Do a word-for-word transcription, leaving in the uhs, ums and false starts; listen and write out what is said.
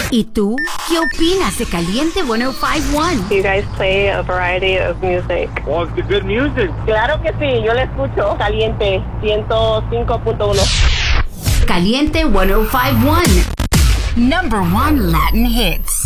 ¿Y tú? ¿Qué opinas de Caliente ciento cinco punto uno? You guys play a variety of music. Oh, it's the good music. Claro que sí, yo le escucho Caliente ciento cinco punto uno. Caliente ciento cinco punto uno. Number one Latin hits.